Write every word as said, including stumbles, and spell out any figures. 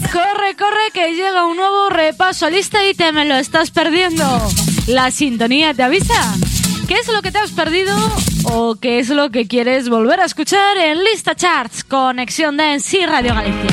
Corre, corre, que llega un nuevo repaso a lista y te me lo estás perdiendo. La sintonía te avisa. ¿Qué es lo que te has perdido o qué es lo que quieres volver a escuchar en Lista Charts? Conexión Dance y Radio Galicia.